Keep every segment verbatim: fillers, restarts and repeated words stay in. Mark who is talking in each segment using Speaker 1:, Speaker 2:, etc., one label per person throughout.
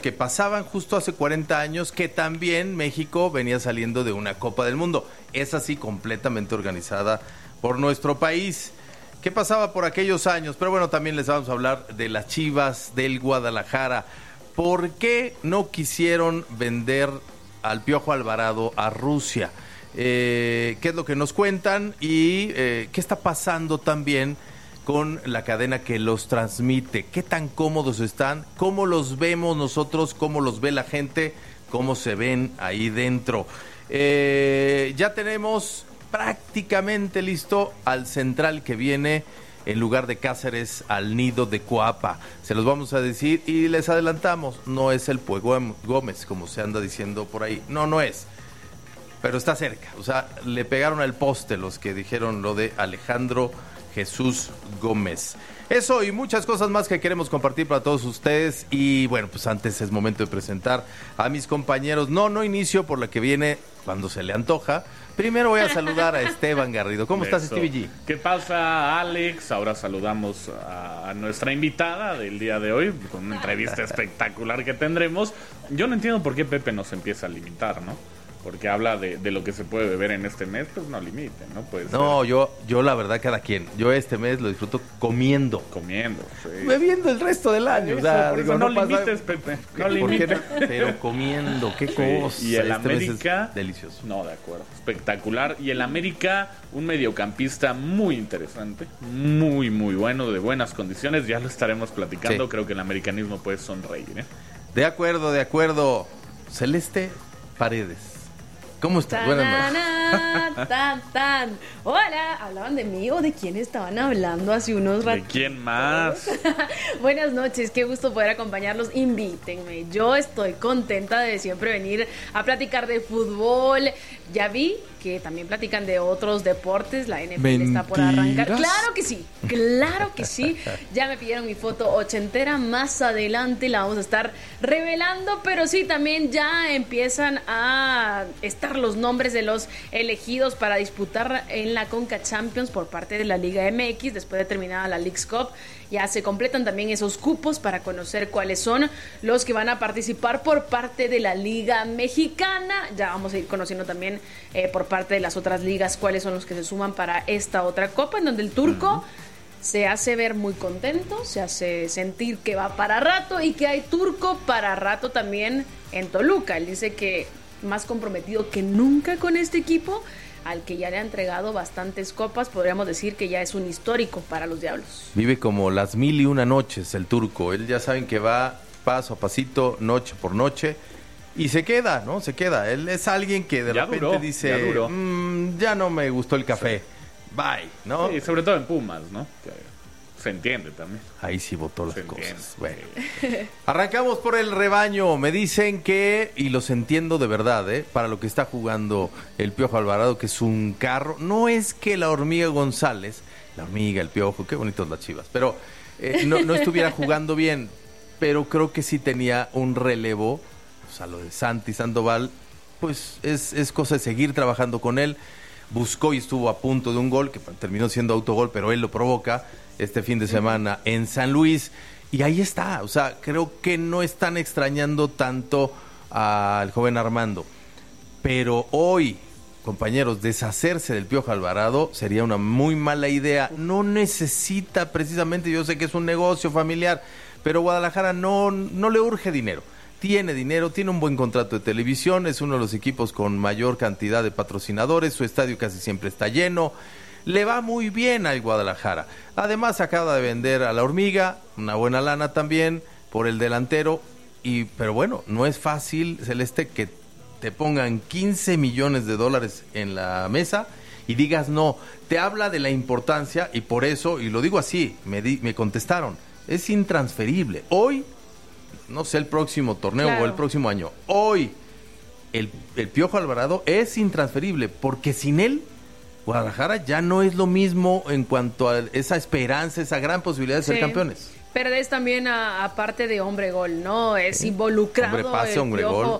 Speaker 1: que pasaban justo hace cuarenta años, que también México venía saliendo de una Copa del Mundo. Es así, completamente organizada por nuestro país. ¿Qué pasaba por aquellos años? Pero bueno, también les vamos a hablar de las Chivas del Guadalajara. ¿Por qué no quisieron vender al Piojo Alvarado a Rusia? Eh, ¿Qué es lo que nos cuentan? Y eh, ¿qué está pasando también con la cadena que los transmite? ¿Qué tan cómodos están? ¿Cómo los vemos nosotros? ¿Cómo los ve la gente? ¿Cómo se ven ahí dentro? Eh, ya tenemos prácticamente listo al central que viene en lugar de Cáceres al nido de Coapa. Se los vamos a decir y les adelantamos, no es el Pue Gómez, como se anda diciendo por ahí. No, no es. Pero está cerca. O sea, le pegaron al poste los que dijeron lo de Alejandro Jesús Gómez. Eso y muchas cosas más que queremos compartir para todos ustedes. Y bueno, pues antes es momento de presentar a mis compañeros. No, no inicio por la que viene cuando se le antoja. Primero voy a saludar a Esteban Garrido. ¿Cómo Eso. estás, Stevie G?
Speaker 2: ¿Qué pasa, Alex? Ahora saludamos a, a nuestra invitada del día de hoy, con una entrevista espectacular que tendremos. Yo no entiendo por qué Pepe nos empieza a limitar, ¿no? Porque habla de, de lo que se puede beber en este mes, pues no limite, ¿no? Puede
Speaker 1: no,
Speaker 2: ser.
Speaker 1: yo, yo la verdad, cada quien. Yo este mes lo disfruto comiendo.
Speaker 2: Comiendo, sí.
Speaker 1: Bebiendo el resto del año.
Speaker 2: Eso,
Speaker 1: o sea,
Speaker 2: por
Speaker 1: digo,
Speaker 2: eso no,
Speaker 1: no
Speaker 2: limites,
Speaker 1: pasa...
Speaker 2: Pepe. No limites.
Speaker 1: Pero comiendo, qué
Speaker 2: sí.
Speaker 1: cosa.
Speaker 2: Y el
Speaker 1: este
Speaker 2: América...
Speaker 1: delicioso.
Speaker 2: No, de acuerdo. Espectacular. Y el América, un mediocampista muy interesante. Muy, muy bueno, de buenas condiciones. Ya lo estaremos platicando. Sí. Creo que el americanismo puede sonreír, ¿eh?
Speaker 1: De acuerdo, de acuerdo. Celeste Paredes. ¿Cómo estás? Buenas
Speaker 3: noches. Tan, tan. Hola, ¿hablaban de mí o de quién estaban hablando hace unos ratos?
Speaker 2: ¿De quién más?
Speaker 3: Buenas noches, qué gusto poder acompañarlos. Invítenme, yo estoy contenta de siempre venir a platicar de fútbol. Ya vi que también platican de otros deportes, la N F L está por arrancar. Claro que sí, claro que sí. Ya me pidieron mi foto ochentera, más adelante la vamos a estar revelando, pero sí, también ya empiezan a estar los nombres de los elegidos para disputar en la Conca Champions por parte de la Liga M X, después de terminada la Leagues Cup. Ya se completan también esos cupos para conocer cuáles son los que van a participar por parte de la Liga Mexicana. Ya vamos a ir conociendo también eh, por parte de las otras ligas cuáles son los que se suman para esta otra copa, en donde el turco uh-huh. se hace ver muy contento, se hace sentir que va para rato y que hay turco para rato también en Toluca. Él dice que más comprometido que nunca con este equipo, al que ya le ha entregado bastantes copas, podríamos decir que ya es un histórico para los Diablos.
Speaker 1: Vive como las mil y una noches el turco, él ya saben que va paso a pasito, noche por noche, y se queda, ¿no? Se queda, él es alguien que de
Speaker 2: ya
Speaker 1: repente
Speaker 2: duró,
Speaker 1: dice,
Speaker 2: ya,
Speaker 1: mmm, ya no me gustó el café, sí. Bye, ¿no?
Speaker 2: Sí, sobre todo en Pumas, ¿no? Que se entiende también.
Speaker 1: Ahí sí votó las
Speaker 2: se
Speaker 1: cosas. Bueno. Arrancamos por el rebaño. Me dicen que, y los entiendo de verdad, ¿eh? Para lo que está jugando el Piojo Alvarado, que es un carro. No es que la hormiga González, la hormiga, el Piojo, qué bonitos las Chivas, pero eh, no, no estuviera jugando bien, pero creo que sí tenía un relevo. O sea, lo de Santi Sandoval, pues es, es cosa de seguir trabajando con él. Buscó y estuvo a punto de un gol, que terminó siendo autogol, pero él lo provoca este fin de semana en San Luis, y ahí está. O sea, creo que no están extrañando tanto al joven Armando, pero hoy, compañeros, deshacerse del Piojo Alvarado sería una muy mala idea. No necesita precisamente, yo sé que es un negocio familiar, pero Guadalajara no, no le urge dinero. Tiene dinero, tiene un buen contrato de televisión, es uno de los equipos con mayor cantidad de patrocinadores, su estadio casi siempre está lleno. Le va muy bien al Guadalajara. Además acaba de vender a la hormiga, una buena lana también por el delantero. Y, pero bueno, no es fácil, Celeste, que te pongan quince millones de dólares en la mesa y digas no. Te habla de la importancia y por eso, y lo digo así, me, di, me contestaron, es intransferible. Hoy, no sé el próximo torneo claro. o el próximo año, hoy el, el Piojo Alvarado es intransferible porque sin él Guadalajara ya no es lo mismo en cuanto a esa esperanza, esa gran posibilidad de sí. ser campeones.
Speaker 3: Perdés también a, a parte de hombre gol, ¿no? Es sí. involucrado
Speaker 1: hombre pase,
Speaker 3: el
Speaker 1: hombre
Speaker 3: Piojo
Speaker 1: gol.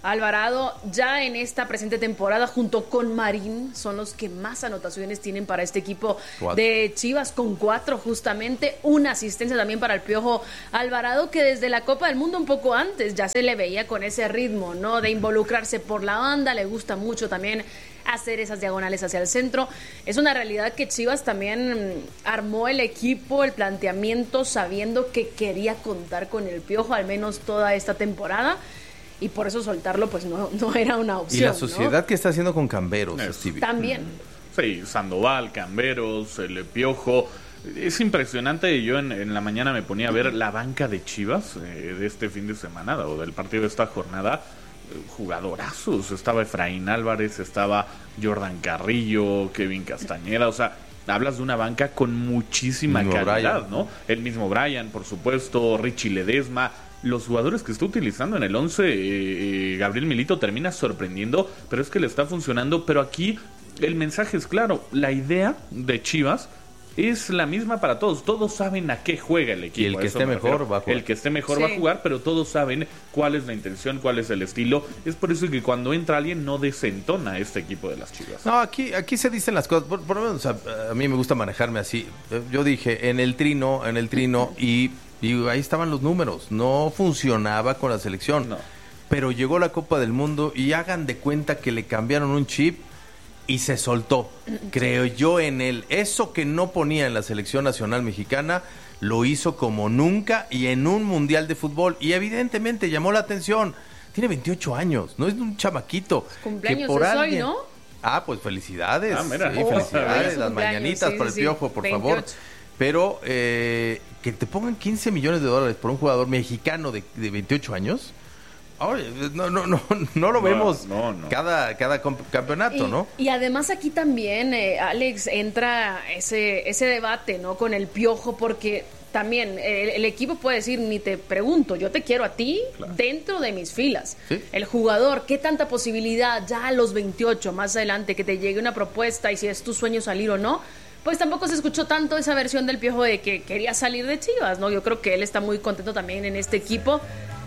Speaker 3: Alvarado ya en esta presente temporada junto con Marín son los que más anotaciones tienen para este equipo cuatro. de Chivas, con cuatro justamente, una asistencia también para el Piojo Alvarado, que desde la Copa del Mundo un poco antes ya se le veía con ese ritmo, ¿no? De involucrarse por la banda, le gusta mucho también hacer esas diagonales hacia el centro. Es una realidad que Chivas también armó el equipo, el planteamiento, sabiendo que quería contar con el Piojo al menos toda esta temporada. Y por eso soltarlo pues no, no era una opción.
Speaker 1: Y la sociedad
Speaker 3: ¿no?
Speaker 1: que está haciendo con Camberos, Stevie.
Speaker 3: También.
Speaker 2: Sí, Sandoval, Camberos, el Piojo. Es impresionante. Yo en, en la mañana me ponía a ver la banca de Chivas eh, de este fin de semana o del partido de esta jornada. Jugadorazos. Estaba Efraín Álvarez, estaba Jordan Carrillo, Kevin Castañeda. O sea, hablas de una banca con muchísima
Speaker 1: mismo
Speaker 2: calidad,
Speaker 1: Brian.
Speaker 2: ¿no? El mismo Brian, por supuesto, Richie Ledesma. Los jugadores que está utilizando en el once, eh, eh, Gabriel Milito termina sorprendiendo, pero es que le está funcionando. Pero aquí el mensaje es claro, la idea de Chivas es la misma para todos, todos saben a qué juega el equipo.
Speaker 1: Y el que esté mejor va a jugar.
Speaker 2: El que esté mejor
Speaker 3: sí.
Speaker 2: va a jugar, pero todos saben cuál es la intención, cuál es el estilo. Es por eso que cuando entra alguien no desentona este equipo de las Chivas.
Speaker 1: No, aquí, aquí se dicen las cosas, por, por lo menos a, a mí me gusta manejarme así. Yo dije, en el trino, en el trino, y... Y ahí estaban los números, no funcionaba con la selección,
Speaker 2: no.
Speaker 1: Pero llegó la Copa del Mundo y hagan de cuenta que le cambiaron un chip y se soltó, creo yo en él. Eso que no ponía en la selección nacional mexicana, lo hizo como nunca y en un mundial de fútbol y evidentemente llamó la atención. Tiene veintiocho años, no es un chamaquito.
Speaker 3: Cumpleaños
Speaker 1: que por
Speaker 3: es
Speaker 1: alguien...
Speaker 3: hoy, ¿no?
Speaker 1: Ah, pues felicidades,
Speaker 2: Ah, mira.
Speaker 1: sí,
Speaker 2: Oh,
Speaker 1: felicidades,
Speaker 3: oh,
Speaker 1: las
Speaker 3: cumpleaños,
Speaker 1: mañanitas
Speaker 3: sí,
Speaker 1: para el
Speaker 3: sí,
Speaker 1: Piojo, por
Speaker 3: veintiocho.
Speaker 1: favor. Pero eh, que te pongan quince millones de dólares por un jugador mexicano de, de veintiocho años, oye, no, no, no, no lo
Speaker 2: No,
Speaker 1: vemos
Speaker 2: no, no.
Speaker 1: cada, cada comp- campeonato,
Speaker 3: y,
Speaker 1: ¿no?
Speaker 3: Y además aquí también, eh, Alex, entra ese, ese debate, ¿no? Con el Piojo, porque también el, el equipo puede decir, ni te pregunto, yo te quiero a ti
Speaker 2: Claro.
Speaker 3: dentro de mis filas.
Speaker 1: ¿Sí?
Speaker 3: El jugador, ¿qué tanta posibilidad ya a los veintiocho, más adelante, que te llegue una propuesta y si es tu sueño salir o no? Pues tampoco se escuchó tanto esa versión del Piojo de que quería salir de Chivas, ¿no? Yo creo que él está muy contento también en este equipo.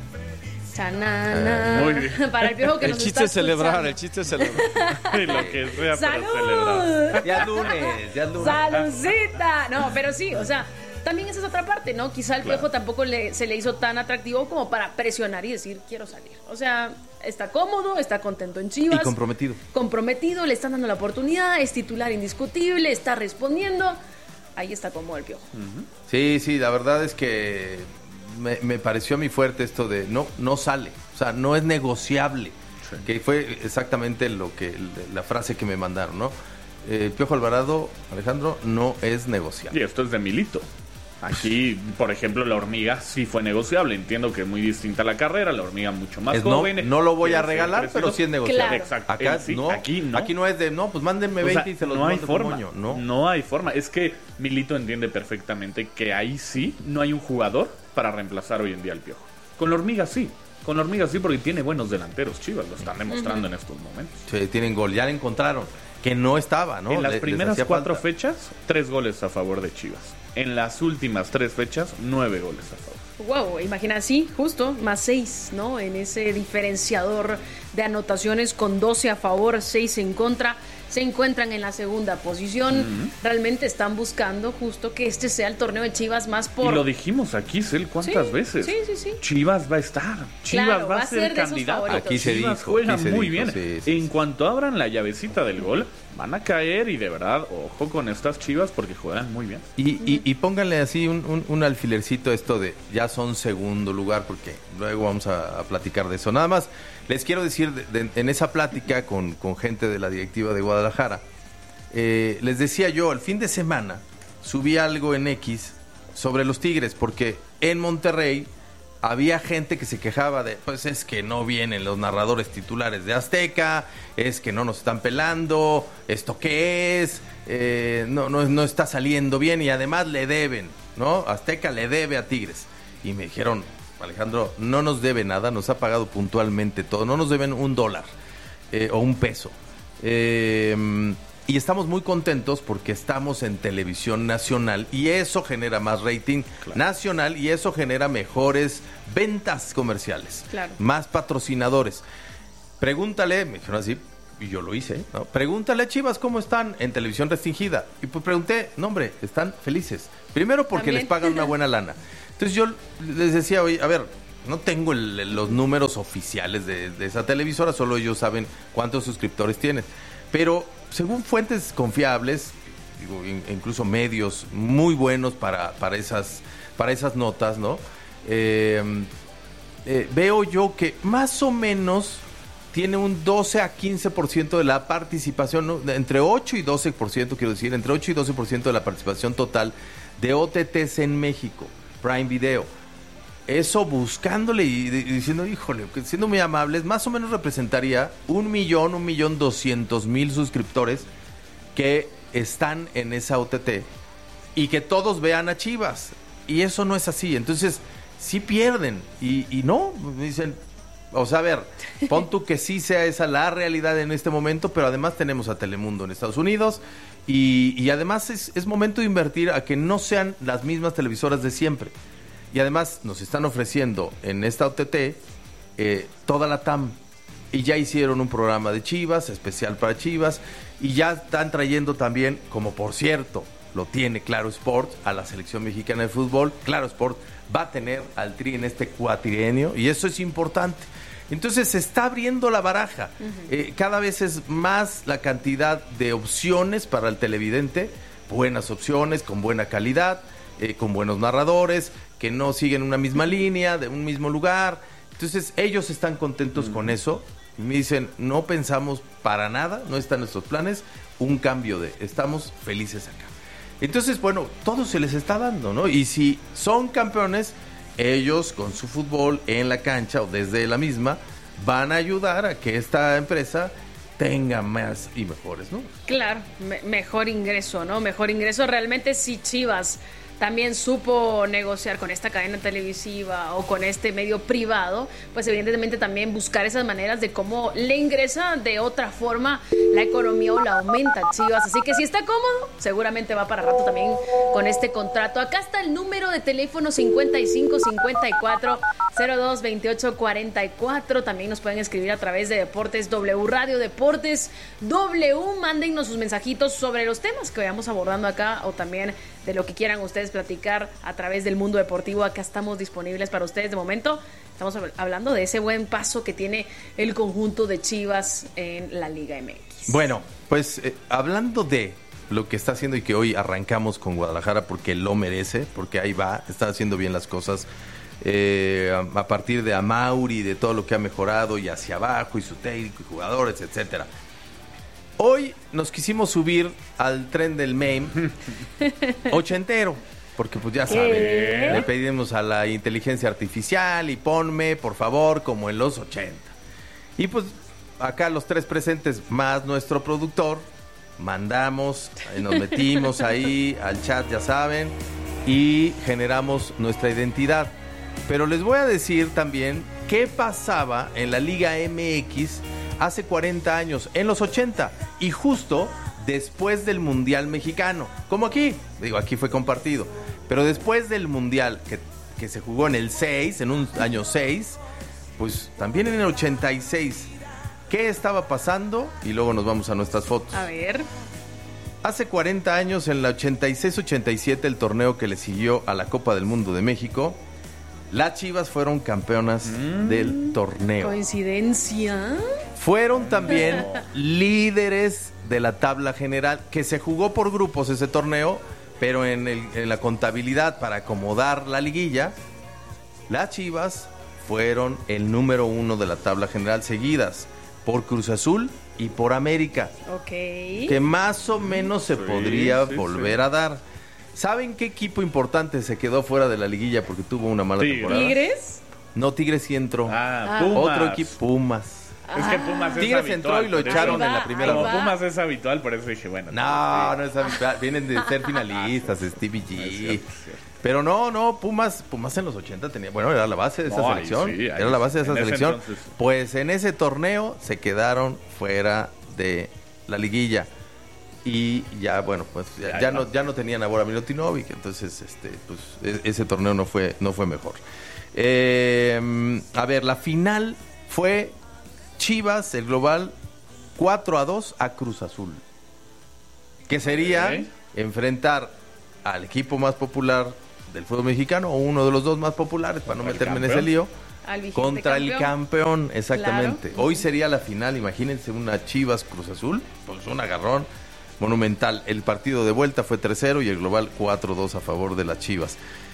Speaker 3: Chanana.
Speaker 2: Muy bien.
Speaker 3: Para el Piojo que
Speaker 4: El
Speaker 3: nos
Speaker 4: chiste
Speaker 3: está
Speaker 4: es celebrar,
Speaker 3: escuchando.
Speaker 4: el chiste es celebrar.
Speaker 2: Y lo que sea para celebrar.
Speaker 3: ¡Salud!
Speaker 1: Ya lunes, ya lunes.
Speaker 3: ¡Saludcita! No, pero sí, o sea, también esa es otra parte, ¿no? Quizá el
Speaker 2: Claro.
Speaker 3: Piojo tampoco le, se le hizo tan atractivo como para presionar y decir, quiero salir. O sea, está cómodo, está contento en Chivas.
Speaker 1: Y comprometido.
Speaker 3: Comprometido, le están dando la oportunidad, es titular indiscutible, está respondiendo. Ahí está cómodo el Piojo.
Speaker 1: Sí, sí, la verdad es que me, me pareció a mí fuerte esto de no, no sale, o sea, no es negociable,
Speaker 2: Sí.
Speaker 1: que fue exactamente lo que la frase que me mandaron, ¿no? Eh, Piojo Alvarado, Alejandro, no es negociable.
Speaker 2: Y esto es de Milito. Aquí, por ejemplo, la hormiga sí fue negociable. Entiendo que es muy distinta la carrera, la hormiga mucho más
Speaker 1: Es no,
Speaker 2: joven.
Speaker 1: no lo voy a
Speaker 2: quiere ser
Speaker 1: regalar,
Speaker 2: crecido.
Speaker 1: pero sí es negociable.
Speaker 3: Claro.
Speaker 2: Exacto.
Speaker 1: Acá,
Speaker 2: Él sí,
Speaker 1: no,
Speaker 2: aquí no.
Speaker 1: aquí no es de, no, pues mándenme
Speaker 2: O
Speaker 1: veinte
Speaker 2: sea,
Speaker 1: y se los
Speaker 2: no hay
Speaker 1: mando como
Speaker 2: forma.
Speaker 1: moño, ¿no?
Speaker 2: No hay forma. Es que Milito entiende perfectamente que ahí sí no hay un jugador para reemplazar hoy en día al Piojo. Con la hormiga sí. Con la hormiga sí, porque tiene buenos delanteros. Chivas lo están demostrando en estos momentos.
Speaker 1: Sí, tienen gol, ya le encontraron, que no estaba, ¿no?
Speaker 2: En las
Speaker 1: Le- les
Speaker 2: primeras
Speaker 1: hacía
Speaker 2: cuatro
Speaker 1: falta.
Speaker 2: fechas, tres goles a favor de Chivas. En las últimas tres fechas, nueve goles a favor.
Speaker 3: Wow, imagina, sí, justo, más seis, ¿no? En ese diferenciador de anotaciones con doce a favor, seis en contra. Se encuentran en la segunda posición.
Speaker 2: Uh-huh.
Speaker 3: Realmente están buscando justo que este sea el torneo de Chivas más por...
Speaker 2: Y lo dijimos aquí, Cel, ¿cuántas
Speaker 3: Sí,
Speaker 2: veces?
Speaker 3: sí, sí, sí.
Speaker 2: Chivas va a estar. Chivas
Speaker 3: Claro,
Speaker 2: va a ser,
Speaker 3: de esos
Speaker 2: candidato.
Speaker 3: favoritos.
Speaker 1: Aquí se
Speaker 2: Chivas
Speaker 1: dijo,
Speaker 2: juega
Speaker 1: aquí se
Speaker 2: muy
Speaker 1: dijo,
Speaker 2: bien.
Speaker 1: sí, sí,
Speaker 2: en
Speaker 1: sí.
Speaker 2: cuanto abran la llavecita del gol, van a caer y de verdad, ojo con estas Chivas porque juegan muy bien.
Speaker 1: Y, y, y pónganle así un, un, un alfilercito a esto de ya son segundo lugar, porque luego vamos a, a platicar de eso. Nada más les quiero decir, de, de, en esa plática con, con gente de la directiva de Guadalajara, eh, les decía yo, el fin de semana subí algo en X sobre los Tigres, porque en Monterrey había gente que se quejaba de, pues es que no vienen los narradores titulares de Azteca, es que no nos están pelando, ¿esto qué es? Eh, no, no, no está saliendo bien y además le deben, ¿no? Azteca le debe a Tigres. Y me dijeron, Alejandro, no nos debe nada, nos ha pagado puntualmente todo, no nos deben un dólar eh, o un peso. Eh, y estamos muy contentos porque estamos en televisión nacional y eso genera más rating
Speaker 2: Claro.
Speaker 1: nacional y eso genera mejores ventas comerciales,
Speaker 3: Claro.
Speaker 1: más patrocinadores. pregúntale, me dijeron así, y yo lo hice, ¿no? Pregúntale a Chivas cómo están en televisión restringida. Y pues pregunté, no hombre, están felices. Primero porque ¿también? Les pagan una buena lana. Entonces yo les decía, oye, a ver, no tengo el, los números oficiales de, de esa televisora, solo ellos saben cuántos suscriptores tienen. Pero según fuentes confiables, digo, incluso medios muy buenos para, para, esas, para esas notas, ¿no? Eh, eh, veo yo que más o menos tiene un doce a quince por ciento de la participación, ¿no? Entre ocho y doce por ciento, quiero decir, entre ocho y doce por ciento de la participación total de O T Ts en México, Prime Video. Eso buscándole y, y diciendo, híjole, siendo muy amables, más o menos representaría un millón, un millón doscientos mil suscriptores que están en esa O T T y que todos vean a Chivas. Y eso no es así. Entonces, sí pierden. Y, y no, dicen, o sea, a ver, pon tú que sí sea esa la realidad en este momento, pero además tenemos a Telemundo en Estados Unidos y, y además es, es momento de invertir a que no sean las mismas televisoras de siempre. Y además nos están ofreciendo en esta O T T eh, toda la T A M. Y ya hicieron un programa de Chivas, especial para Chivas. Y ya están trayendo también, como por cierto, lo tiene Claro Sport, a la selección mexicana de fútbol. Claro Sport va a tener al Tri en este cuatrienio. Y eso es importante. Entonces se está abriendo la baraja. Uh-huh. Eh, cada vez es más la cantidad de opciones para el televidente. Buenas opciones, con buena calidad, eh, con buenos narradores, que no siguen una misma línea, de un mismo lugar. Entonces ellos están contentos uh-huh. con eso. Y me dicen, no pensamos para nada, no está en nuestros planes, un cambio de, estamos felices acá. Entonces, bueno, todo se les está dando, ¿no? Y si son campeones, ellos con su fútbol en la cancha o desde la misma, van a ayudar a que esta empresa tenga más y mejores, ¿no?
Speaker 3: Claro, me- mejor ingreso, ¿no? Mejor ingreso. Realmente si Chivas también supo negociar con esta cadena televisiva o con este medio privado, pues evidentemente también buscar esas maneras de cómo le ingresa de otra forma la economía o la aumenta Chivas. Así que si está cómodo, seguramente va para rato también con este contrato. Acá está el número de teléfono cincuenta y cinco cincuenta y cuatro cero dos veintiocho cuarenta y cuatro. También nos pueden escribir a través de Deportes W Radio, Deportes W. Mándennos sus mensajitos sobre los temas que vayamos abordando acá o también de lo que quieran ustedes platicar a través del mundo deportivo. Acá estamos disponibles para ustedes. De momento estamos hablando de ese buen paso que tiene el conjunto de Chivas en la Liga M X.
Speaker 1: Bueno, pues eh, hablando de lo que está haciendo y que hoy arrancamos con Guadalajara porque lo merece, porque ahí va, está haciendo bien las cosas eh, a, a partir de Amauri, de todo lo que ha mejorado y hacia abajo y su técnico y jugadores, etcétera. Hoy nos quisimos subir al tren del meme ochentero, porque pues ya saben, le pedimos a la inteligencia artificial y ponme, por favor, como en los ochenta. Y pues acá los tres presentes, más nuestro productor, mandamos, nos metimos ahí al chat, ya saben, y generamos nuestra identidad. Pero les voy a decir también qué pasaba en la Liga M X hace cuarenta años, en los ochenta, y justo después del Mundial Mexicano, como aquí, digo, aquí fue compartido, pero después del Mundial que, que se jugó en el seis, en un año seis, pues también en el ochenta y seis, ¿qué estaba pasando? Y luego nos vamos a nuestras fotos.
Speaker 3: A ver.
Speaker 1: Hace cuarenta años, en la ochenta y seis ochenta y siete, el torneo que le siguió a la Copa del Mundo de México, las Chivas fueron campeonas mm. del torneo.
Speaker 3: ¿Coincidencia?
Speaker 1: Fueron también líderes de la tabla general, que se jugó por grupos ese torneo, pero en, el, en la contabilidad para acomodar la liguilla, las Chivas fueron el número uno de la tabla general, seguidas por Cruz Azul y por América.
Speaker 3: Ok.
Speaker 1: Que más o menos se
Speaker 2: sí,
Speaker 1: podría
Speaker 2: sí,
Speaker 1: volver
Speaker 2: sí.
Speaker 1: a dar. ¿Saben qué equipo importante se quedó fuera de la liguilla porque tuvo una mala
Speaker 2: Tigres.
Speaker 1: temporada?
Speaker 3: ¿Tigres?
Speaker 1: No, Tigres sí entró.
Speaker 2: Ah,
Speaker 3: Ah.
Speaker 2: Pumas.
Speaker 1: Otro equipo, Pumas.
Speaker 2: Es que Pumas es
Speaker 1: Tigres
Speaker 2: habitual,
Speaker 1: entró y lo
Speaker 2: por eso-
Speaker 1: echaron
Speaker 3: Ahí
Speaker 1: en
Speaker 3: va,
Speaker 1: la primera.
Speaker 3: ahí
Speaker 2: Como
Speaker 3: va.
Speaker 2: Pumas es habitual, por eso dije, bueno.
Speaker 1: No,
Speaker 2: sí.
Speaker 1: no es habitual. Vienen de ser finalistas, Stevie G.
Speaker 2: Es cierto, es cierto.
Speaker 1: Pero no, no, Pumas, Pumas en los ochenta tenía, bueno, era la base de esa
Speaker 2: No, ahí
Speaker 1: selección.
Speaker 2: sí, ahí
Speaker 1: era la base de esa
Speaker 2: en ese
Speaker 1: selección.
Speaker 2: entonces.
Speaker 1: Pues en ese torneo se quedaron fuera de la liguilla. Y ya, bueno, pues ya,
Speaker 2: Ya,
Speaker 1: ya
Speaker 2: ya.
Speaker 1: no ya no tenían a Bora Milutinovic, entonces este pues e- ese torneo no fue no fue mejor. Eh, a ver, la final fue Chivas, el global, cuatro a dos a Cruz Azul. Que sería okay. enfrentar al equipo más popular del fútbol mexicano, o uno de los dos más populares, para no meterme en ese lío, contra campeón. el campeón, exactamente. Claro. Hoy sería la final, imagínense una Chivas Cruz Azul, pues un agarrón monumental. El partido de vuelta fue tres cero y el global cuatro dos a favor de las Chivas.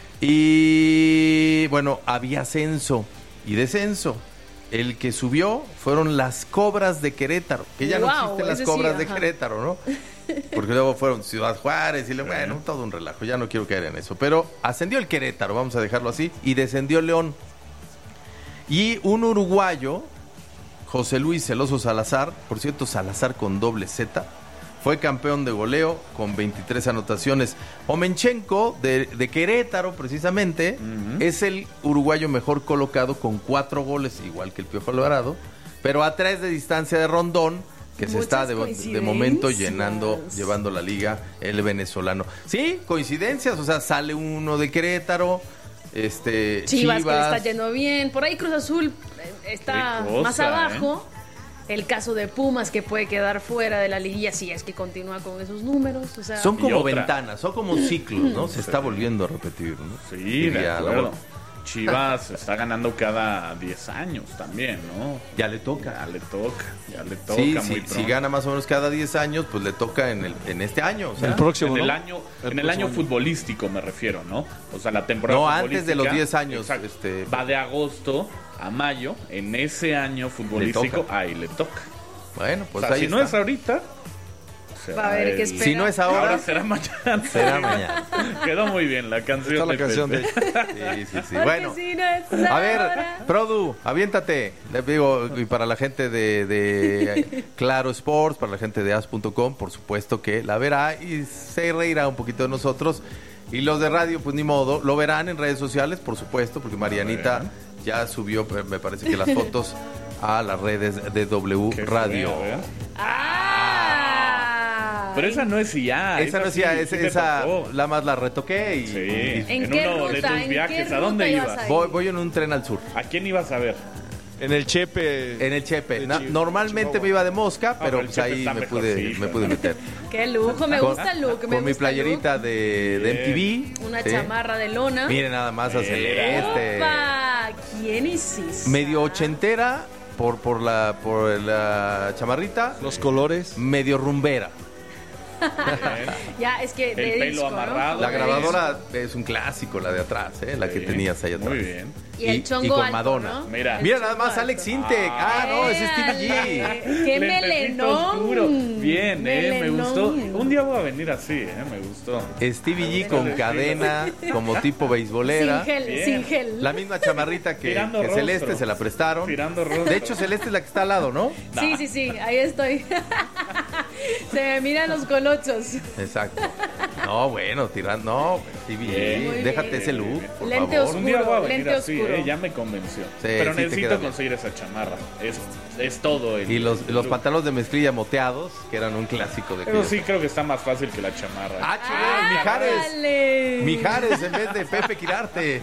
Speaker 1: Y bueno, había ascenso y descenso. El que subió fueron las Cobras de Querétaro, que ya wow, no existen las Cobras sí, de ajá. Querétaro, ¿no? Porque luego fueron Ciudad Juárez y le, bueno, todo un relajo, ya no quiero caer en eso. Pero ascendió el Querétaro, vamos a dejarlo así, y descendió León. Y un uruguayo, José Luis Celoso Salazar, por cierto, Salazar con doble Z, fue campeón de goleo con veintitrés anotaciones. Omenchenko, de, de Querétaro precisamente, uh-huh. es el uruguayo mejor colocado con cuatro goles, igual que el Piojo Alvarado, pero a tres de distancia de Rondón, que se está de, de momento llenando, llevando la liga, el venezolano. Sí, coincidencias, o sea, sale uno de Querétaro, este
Speaker 3: Chivas,
Speaker 1: Chivas
Speaker 3: que le está yendo bien, por ahí Cruz Azul está cosa, más abajo. ¿eh? El caso de Pumas, que puede quedar fuera de la liguilla si es que continúa con esos números. O sea,
Speaker 1: son como ventanas, son como ciclos, ¿no? Se sí. está volviendo a repetir, ¿no?
Speaker 2: Sí, Diría, de acuerdo. Chivas está ganando cada diez años también, ¿no?
Speaker 1: Ya le toca.
Speaker 2: Ya le toca, ya le toca
Speaker 1: sí,
Speaker 2: muy
Speaker 1: sí,
Speaker 2: pronto.
Speaker 1: Si gana más o menos cada diez años, pues le toca en el en este año. O sea,
Speaker 2: el próximo, En ¿no? el año,
Speaker 1: el
Speaker 2: en el año futbolístico me refiero, ¿no? O sea, la temporada
Speaker 1: no,
Speaker 2: futbolística.
Speaker 1: No, antes de los diez años. Este...
Speaker 2: Va de agosto a mayo, en ese año futbolístico,
Speaker 1: le
Speaker 2: ahí le toca.
Speaker 1: Bueno, pues
Speaker 2: o sea,
Speaker 1: ahí
Speaker 2: si
Speaker 1: está.
Speaker 2: no es ahorita,
Speaker 3: va a ver el... qué espera.
Speaker 1: Si no es ahora,
Speaker 2: ahora será mañana.
Speaker 1: Será mañana.
Speaker 2: Quedó muy bien la canción.
Speaker 4: Está la
Speaker 2: de
Speaker 4: canción
Speaker 2: Pepe.
Speaker 4: de
Speaker 1: Sí, sí, sí. Bueno, si no es a ver, Produ, aviéntate. Le digo, y para la gente de, de Claro Sports, para la gente de as punto com, por supuesto que la verá y se reirá un poquito de nosotros. Y los de radio, pues ni modo, lo verán en redes sociales, por supuesto, porque Marianita ya subió, me parece que las fotos a las redes de W Qué Radio.
Speaker 2: Fea, ah, pero esa no es I A.
Speaker 1: Esa, esa no es I A, es, esa la más la retoqué y,
Speaker 2: sí.
Speaker 1: y
Speaker 3: ¿En,
Speaker 2: en
Speaker 3: qué
Speaker 2: uno
Speaker 3: ruta,
Speaker 2: de tus
Speaker 3: ¿en
Speaker 2: viajes,
Speaker 3: qué
Speaker 2: ¿a dónde ibas?
Speaker 3: ibas
Speaker 1: voy, voy en un tren al sur.
Speaker 2: ¿A quién ibas a ver?
Speaker 4: En el Chepe.
Speaker 1: En el Chepe.
Speaker 4: El
Speaker 1: Na,
Speaker 4: Ch-
Speaker 1: normalmente
Speaker 4: Chihuahua.
Speaker 1: me iba de mosca, pero
Speaker 2: Ah,
Speaker 1: pues ahí me pude,
Speaker 2: mejorcito,
Speaker 1: me pude meter.
Speaker 3: Qué lujo, me
Speaker 1: con,
Speaker 3: gusta el look. Me
Speaker 1: con
Speaker 3: gusta
Speaker 1: mi playerita de, de M T V.
Speaker 3: Una
Speaker 1: ¿sí?
Speaker 3: chamarra de lona.
Speaker 1: Miren nada más a Celeste.
Speaker 3: Opa, ¿quién hiciste?
Speaker 1: Medio ochentera por, por, la, por la chamarrita.
Speaker 4: Los colores.
Speaker 1: Medio rumbera.
Speaker 3: Ya, es que
Speaker 2: el
Speaker 3: de
Speaker 2: pelo
Speaker 3: disco,
Speaker 2: amarrado.
Speaker 3: ¿no?
Speaker 1: La grabadora es un clásico, la de atrás, ¿eh? La
Speaker 2: sí,
Speaker 1: que tenías ahí atrás.
Speaker 2: Muy bien.
Speaker 3: Y el chongo
Speaker 1: y con
Speaker 3: alto,
Speaker 1: Madonna.
Speaker 3: ¿no?
Speaker 2: Mira,
Speaker 1: Mira nada más Alex Intec. Ah, ah, no, ese es Stevie G.
Speaker 3: ¡Qué
Speaker 2: Lentecito
Speaker 3: melenón!
Speaker 2: oscuro. Bien,
Speaker 3: melenón.
Speaker 2: eh, me gustó. Un día voy a venir así, eh, me gustó.
Speaker 1: Stevie G con cadena, como tipo beisbolera.
Speaker 3: Sin gel,
Speaker 2: Bien.
Speaker 3: sin gel.
Speaker 1: La misma chamarrita que,
Speaker 2: Tirando
Speaker 1: que Celeste
Speaker 2: rostro.
Speaker 1: se la prestaron.
Speaker 2: Tirando rostro.
Speaker 1: De hecho, Celeste es la que está al lado, ¿no?
Speaker 3: Sí,
Speaker 2: Nah.
Speaker 3: sí, sí, ahí estoy. Se me miran los colochos.
Speaker 1: Exacto. No, bueno, tirando. No, Stevie
Speaker 2: Bien.
Speaker 1: G,
Speaker 3: Muy
Speaker 1: déjate
Speaker 3: bien.
Speaker 1: ese look, por
Speaker 3: Lente
Speaker 1: favor.
Speaker 3: oscuro.
Speaker 2: Un día voy a venir
Speaker 3: lente
Speaker 2: así,
Speaker 3: oscuro.
Speaker 2: eh, ya me convenció.
Speaker 1: Sí,
Speaker 2: Pero
Speaker 1: sí te queda
Speaker 2: necesito
Speaker 1: bien.
Speaker 2: conseguir esa chamarra. Es, es todo el.
Speaker 1: Y los,
Speaker 2: el
Speaker 1: los
Speaker 2: look.
Speaker 1: pantalones de mezclilla moteados, que eran un clásico de
Speaker 2: Eso
Speaker 1: aquellos.
Speaker 2: sí creo que está más fácil que la chamarra.
Speaker 1: Ah, chulero, Mijares.
Speaker 3: Dale.
Speaker 1: Mijares en vez de Pepe Quirarte.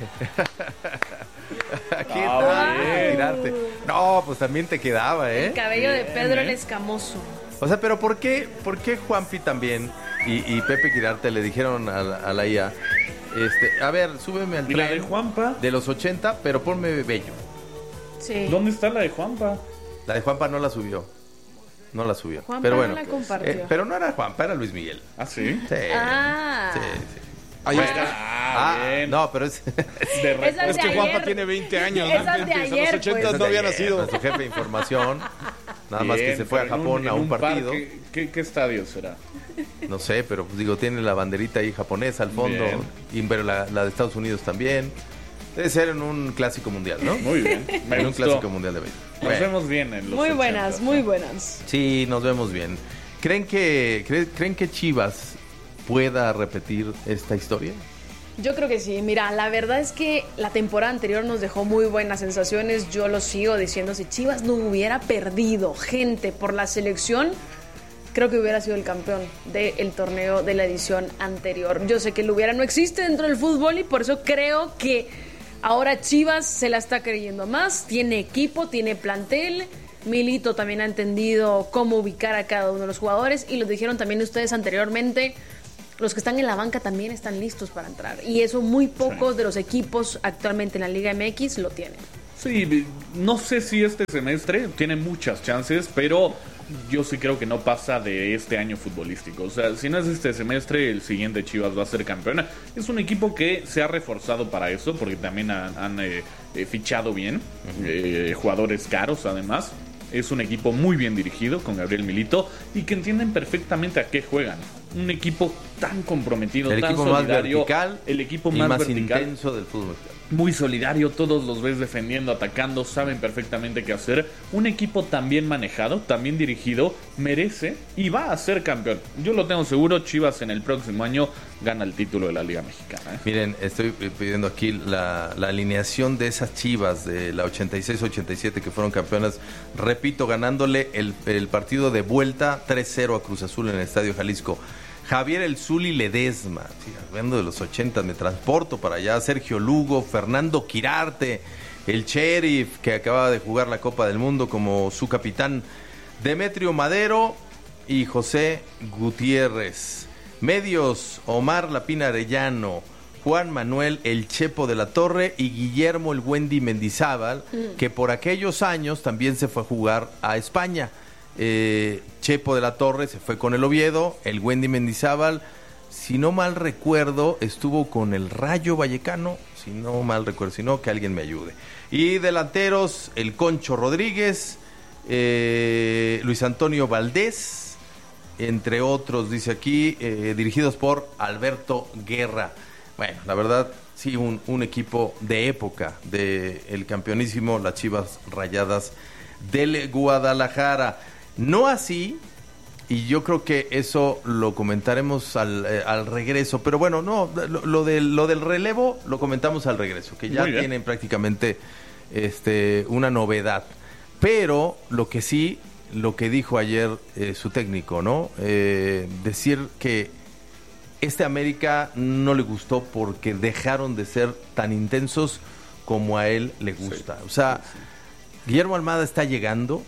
Speaker 1: Aquí
Speaker 2: Ah,
Speaker 1: está,
Speaker 2: bien.
Speaker 1: Pepe Quirarte. No, pues también te quedaba, ¿eh?
Speaker 3: El cabello de
Speaker 2: Bien,
Speaker 3: Pedro
Speaker 2: eh.
Speaker 3: el Escamoso.
Speaker 1: O sea, pero ¿por qué, por qué Juanpi también y, y Pepe Quirarte le dijeron a la, a la I A, este, a ver, súbeme al
Speaker 2: ¿Y
Speaker 1: tren
Speaker 2: la de Juanpa?
Speaker 1: de los ochenta, pero ponme bello?
Speaker 3: Sí.
Speaker 2: ¿Dónde está la de Juanpa?
Speaker 1: La de Juanpa no la subió. No la subió.
Speaker 3: Juanpa
Speaker 1: pero
Speaker 3: no
Speaker 1: bueno.
Speaker 3: la compartió.
Speaker 1: Eh, pero no era Juanpa, era Luis Miguel.
Speaker 2: ¿Ah, sí?
Speaker 1: Sí.
Speaker 3: Ah.
Speaker 1: Sí, sí.
Speaker 4: Ahí
Speaker 2: Bueno,
Speaker 4: está.
Speaker 2: ah,
Speaker 1: Ah,
Speaker 2: bien.
Speaker 1: no, pero es...
Speaker 2: De
Speaker 3: Esas
Speaker 4: Es
Speaker 3: de
Speaker 4: que
Speaker 3: ayer.
Speaker 4: Juanpa tiene veinte años. ¿no?
Speaker 3: Esas de
Speaker 4: En
Speaker 3: ayer,
Speaker 4: los ochentas
Speaker 3: pues.
Speaker 4: no había
Speaker 1: Bien,
Speaker 4: nacido.
Speaker 1: nuestro jefe de información. Nada más que
Speaker 2: Bien,
Speaker 1: se fue a
Speaker 2: pero en
Speaker 1: Japón
Speaker 2: un-
Speaker 1: a
Speaker 2: en
Speaker 1: un partido.
Speaker 2: parque, ¿qué, ¿Qué estadio será?
Speaker 1: No sé, pero pues, digo, tiene la banderita ahí japonesa al fondo.
Speaker 2: Bien.
Speaker 1: Y pero la, la de Estados Unidos también. Debe ser en un clásico mundial, ¿no?
Speaker 2: Muy bien. Me
Speaker 1: en un
Speaker 2: gustó.
Speaker 1: clásico mundial de béisbol.
Speaker 2: Nos
Speaker 1: Bueno,
Speaker 2: vemos bien en los
Speaker 3: Muy
Speaker 2: ochentas,
Speaker 3: buenas,
Speaker 2: ¿no?
Speaker 3: muy buenas.
Speaker 1: sí, nos vemos bien. ¿Creen que, cre- ¿Creen que Chivas pueda repetir esta historia?
Speaker 3: Yo creo que sí. Mira, la verdad es que la temporada anterior nos dejó muy buenas sensaciones. Yo lo sigo diciendo. Si Chivas no hubiera perdido gente por la selección, creo que hubiera sido el campeón del torneo de la edición anterior. Yo sé que el hubiera no existe dentro del fútbol y por eso creo que ahora Chivas se la está creyendo más. Tiene equipo, tiene plantel. Milito también ha entendido cómo ubicar a cada uno de los jugadores y lo dijeron también ustedes anteriormente. Los que están en la banca también están listos para entrar. Y eso muy pocos sí. de los equipos actualmente en la Liga M X lo tienen.
Speaker 2: Sí, no sé si este semestre tiene muchas chances, pero yo sí creo que no pasa de este año futbolístico. O sea, si no es este semestre, el siguiente Chivas va a ser campeona. Es un equipo que se ha reforzado para eso, porque también han, han eh, eh, fichado bien, uh-huh. eh, jugadores caros además. Es un equipo muy bien dirigido con Gabriel Milito y que entienden perfectamente a qué juegan. Un equipo tan comprometido,
Speaker 1: el
Speaker 2: tan
Speaker 1: equipo
Speaker 2: solidario,
Speaker 1: más vertical,
Speaker 2: el equipo
Speaker 1: y
Speaker 2: más,
Speaker 1: más
Speaker 2: vertical,
Speaker 1: intenso del fútbol.
Speaker 2: Muy solidario, todos los ves defendiendo, atacando, saben perfectamente qué hacer. Un equipo tan bien manejado, tan bien dirigido, merece y va a ser campeón. Yo lo tengo seguro, Chivas en el próximo año gana el título de la Liga Mexicana. ¿eh?
Speaker 1: Miren, estoy pidiendo aquí la, la alineación de esas Chivas de la ochenta y seis ochenta y siete que fueron campeonas. Repito, ganándole el, el partido de vuelta tres cero a Cruz Azul en el Estadio Jalisco. Javier El Zuli Ledesma, sí, hablando de los ochenta, me transporto para allá. Sergio Lugo, Fernando Quirarte, el Sheriff, que acababa de jugar la Copa del Mundo como su capitán, Demetrio Madero y José Gutiérrez. Medios, Omar Lapina Arellano, Juan Manuel El Chepo de la Torre y Guillermo El Wendy Mendizábal, mm. que por aquellos años también se fue a jugar a España. Eh, Chepo de la Torre se fue con el Oviedo, el Wendy Mendizábal, si no mal recuerdo, estuvo con el Rayo Vallecano, si no mal recuerdo, si no, que alguien me ayude. Y delanteros, el Concho Rodríguez, eh, Luis Antonio Valdés, entre otros, dice aquí, eh, dirigidos por Alberto Guerra. Bueno, la verdad, sí, un, un equipo de época del campeonísimo, las Chivas Rayadas del Guadalajara. No así, y yo creo que eso lo comentaremos al, eh, al regreso, pero bueno, no, lo, lo, del, lo del relevo lo comentamos al regreso, que ya tienen prácticamente este, una novedad. Pero lo que sí, lo que dijo ayer eh, su técnico, ¿no? Eh, decir que este América no le gustó porque dejaron de ser tan intensos como a él le gusta. Sí, o sea, sí, sí. Guillermo Almada está llegando,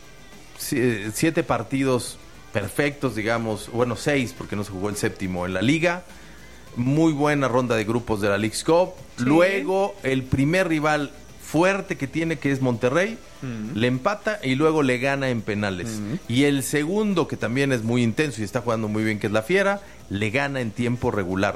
Speaker 1: siete partidos perfectos, digamos, bueno, seis porque no se jugó el séptimo en la liga, muy buena ronda de grupos de la Leagues Cup, sí. Luego el primer rival fuerte que tiene, que es Monterrey, uh-huh. le empata y luego le gana en penales, uh-huh. y el segundo, que también es muy intenso y está jugando muy bien, que es la Fiera, le gana en tiempo regular.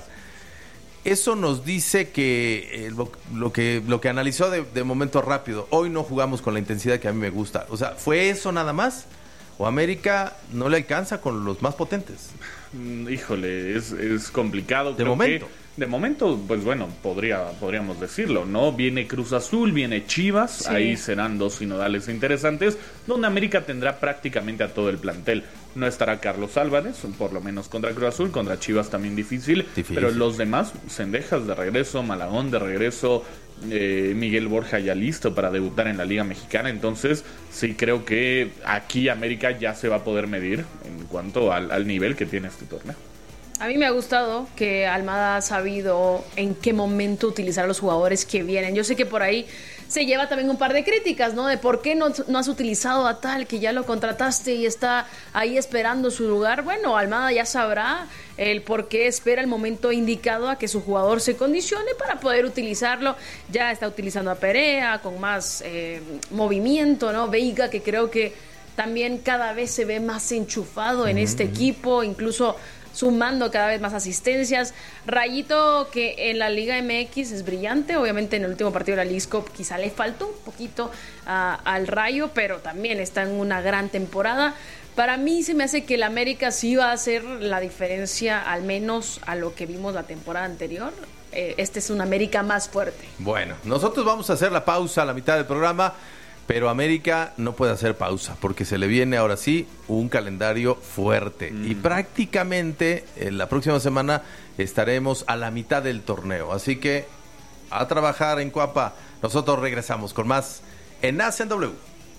Speaker 1: Eso nos dice que, eh, lo, lo que lo que analizó de, de momento rápido, hoy no jugamos con la intensidad que a mí me gusta. O sea, ¿fue eso nada más? ¿O América no le alcanza con los más potentes?
Speaker 2: Híjole, es, es complicado.
Speaker 1: De
Speaker 2: Creo
Speaker 1: momento.
Speaker 2: Que, de momento, pues bueno, podría, podríamos decirlo, ¿no? Viene Cruz Azul, viene Chivas, sí. Ahí serán dos sinodales interesantes, donde América tendrá prácticamente a todo el plantel. No estará Carlos Álvarez, por lo menos contra Cruz Azul, contra Chivas también difícil, difícil. Pero los demás, Cendejas de regreso, Malagón de regreso, eh, Miguel Borja ya listo para debutar en la Liga Mexicana. Entonces sí creo que aquí América ya se va a poder medir en cuanto al, al nivel que tiene este torneo.
Speaker 3: A mí me ha gustado que Almada ha sabido en qué momento utilizar a los jugadores que vienen. Yo sé que por ahí se lleva también un par de críticas, ¿no? De por qué no, no has utilizado a tal que ya lo contrataste y está ahí esperando su lugar. Bueno, Almada ya sabrá el por qué espera el momento indicado a que su jugador se condicione para poder utilizarlo. Ya está utilizando a Perea con más eh, movimiento, ¿no? Veiga, que creo que también cada vez se ve más enchufado en mm-hmm. este equipo, incluso sumando cada vez más asistencias. Rayito, que en la Liga M X es brillante, obviamente en el último partido de la Leagues Cup quizá le faltó un poquito uh, al Rayo, pero también está en una gran temporada. Para mí se me hace que el América sí va a hacer la diferencia, al menos a lo que vimos la temporada anterior. Eh, este es un América más fuerte.
Speaker 1: Bueno, nosotros vamos a hacer la pausa a la mitad del programa, pero América no puede hacer pausa porque se le viene ahora sí un calendario fuerte. Mm. Y prácticamente en la próxima semana estaremos a la mitad del torneo. Así que a trabajar en Cuapa. Nosotros regresamos con más en A C en W.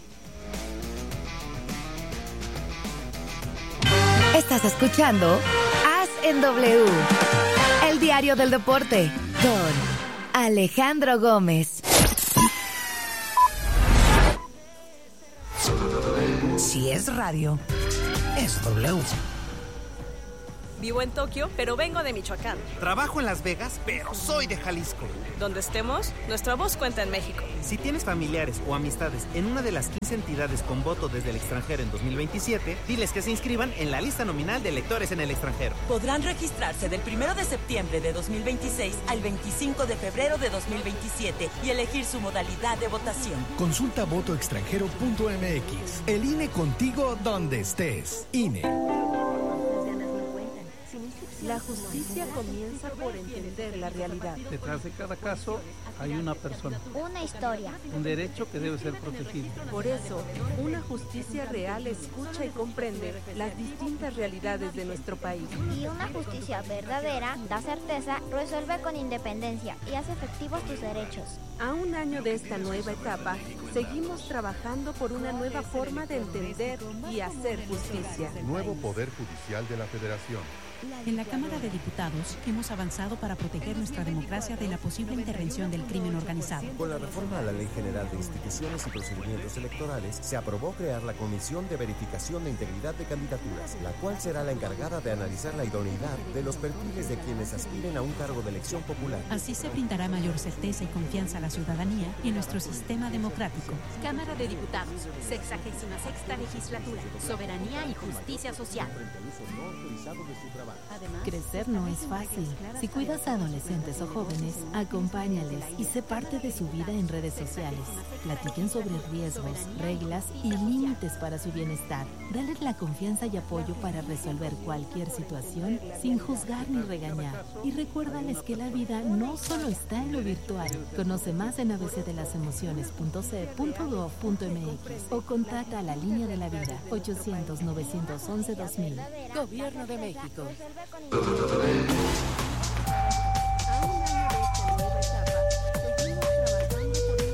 Speaker 5: Estás escuchando A C en W, el diario del deporte con Alejandro Gómez. Si es radio, es W.
Speaker 6: Vivo en Tokio, pero vengo de Michoacán.
Speaker 7: Trabajo en Las Vegas, pero soy de Jalisco.
Speaker 6: Donde estemos, nuestra voz cuenta en México.
Speaker 7: Si tienes familiares o amistades en una de las quince entidades con voto desde el extranjero en dos mil veintisiete, diles que se inscriban en la lista nominal de electores en el extranjero.
Speaker 8: Podrán registrarse del primero de septiembre de dos mil veintiséis al veinticinco de febrero de dos mil veintisiete y elegir su modalidad de votación.
Speaker 9: Consulta voto extranjero punto m x. El I N E contigo donde estés. I N E.
Speaker 10: La justicia comienza por entender la realidad.
Speaker 11: Detrás de cada caso hay una persona.
Speaker 12: Una historia.
Speaker 11: Un derecho que debe ser protegido.
Speaker 10: Por eso, una justicia real escucha y comprende las distintas realidades de nuestro país.
Speaker 12: Y una justicia verdadera da certeza, resuelve con independencia y hace efectivos tus derechos.
Speaker 10: A un año de esta nueva etapa, seguimos trabajando por una nueva forma de entender y hacer justicia.
Speaker 13: Nuevo Poder Judicial de la Federación.
Speaker 14: En la Cámara de Diputados hemos avanzado para proteger nuestra democracia de la posible intervención del crimen organizado.
Speaker 15: Con la reforma a la Ley General de Instituciones y Procedimientos Electorales, se aprobó crear la Comisión de Verificación de Integridad de Candidaturas, la cual será la encargada de analizar la idoneidad de los perfiles de quienes aspiren a un cargo de elección popular.
Speaker 14: Así se brindará mayor certeza y confianza a la ciudadanía y nuestro sistema democrático.
Speaker 16: Cámara de Diputados, sexagésima sexta legislatura, soberanía y justicia social.
Speaker 17: Además, crecer no es fácil. Si cuidas a adolescentes o jóvenes, acompáñales y sé parte de su vida en redes sociales. Platiquen sobre riesgos, reglas y límites para su bienestar. Dales la confianza y apoyo para resolver cualquier situación sin juzgar ni regañar. Y recuérdales que la vida no solo está en lo virtual. Conoce más en a b c de las emociones punto c punto gov punto m x o contacta a la línea de la vida ochocientos, novecientos once, dos mil. Gobierno de México.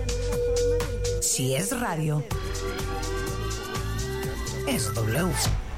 Speaker 17: Si es radio, es W.